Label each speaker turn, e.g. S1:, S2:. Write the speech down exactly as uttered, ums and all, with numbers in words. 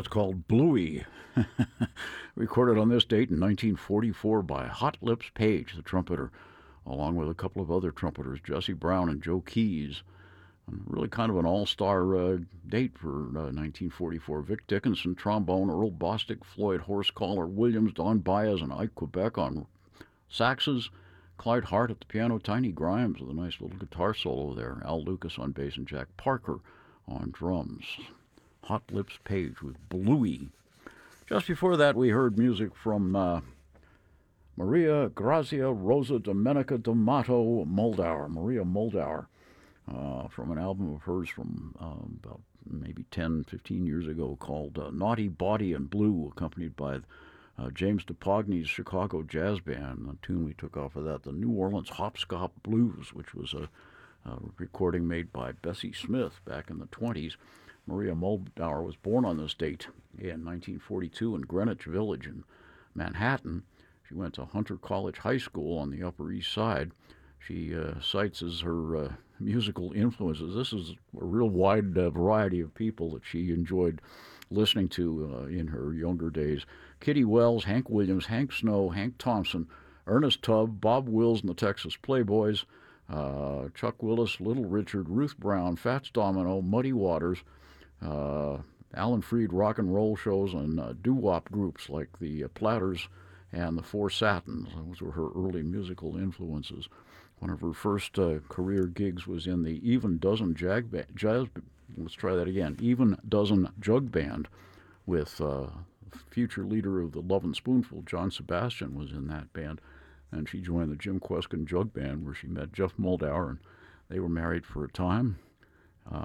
S1: That's called Bluey. Recorded on this date in nineteen forty-four by Hot Lips Page, the trumpeter, along with a couple of other trumpeters, Jesse Brown and Joe Keys. And really kind of an all-star uh, date for uh, nineteen forty-four. Vic Dickinson, trombone, Earl Bostic, Floyd Horsecollar Williams, Don Baez, and Ike Quebec on saxes, Clyde Hart at the piano, Tiny Grimes with a nice little guitar solo there, Al Lucas on bass, and Jack Parker on drums. Hot Lips Page with Bluey. Just before that, we heard music from uh, Maria Grazia Rosa Domenica D'Amato Moldauer, Maria Moldauer, uh, from an album of hers from um, about maybe ten, fifteen years ago called uh, Naughty Body and Blue, accompanied by uh, James DePogny's Chicago Jazz Band. The tune we took off of that, the New Orleans Hopscotch Blues, which was a, a recording made by Bessie Smith back in the twenties. Maria Moldauer was born on this date in nineteen forty-two in Greenwich Village in Manhattan. She went to Hunter College High School on the Upper East Side. She uh, cites as her uh, musical influences. This is a real wide uh, variety of people that she enjoyed listening to uh, in her younger days. Kitty Wells, Hank Williams, Hank Snow, Hank Thompson, Ernest Tubb, Bob Wills and the Texas Playboys, uh, Chuck Willis, Little Richard, Ruth Brown, Fats Domino, Muddy Waters, uh, Alan Freed rock and roll shows, and uh, doo-wop groups like the uh, Platters and the Four Satins. Those were her early musical influences. One of her first uh, career gigs was in the Even Dozen Jag ba- Jazz. Let's try that again. Even Dozen Jug Band, with uh, future leader of the Lovin' Spoonful, John Sebastian, was in that band, and she joined the Jim Kweskin Jug Band, where she met Jeff Moldauer, and they were married for a time.